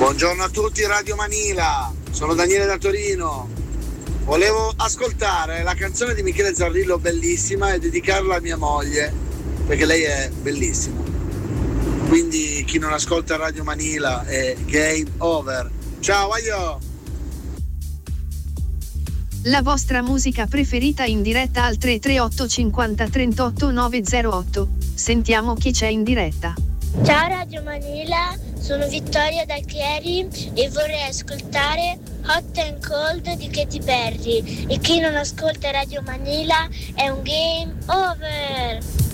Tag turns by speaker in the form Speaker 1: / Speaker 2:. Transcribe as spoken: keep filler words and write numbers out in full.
Speaker 1: Buongiorno a tutti, Radio Manila, sono Daniele da Torino. Volevo ascoltare la canzone di Michele Zarrillo, bellissima, e dedicarla a mia moglie, perché lei è bellissima. Quindi chi non ascolta Radio Manila è game over. Ciao, aio!
Speaker 2: La vostra musica preferita in diretta al tre tre otto cinquanta trentotto novecentotto. Sentiamo chi c'è in diretta.
Speaker 3: Ciao Radio Manila, sono Vittoria da Chieri e vorrei ascoltare Hot and Cold di Katy Perry. E chi non ascolta Radio Manila è un game over.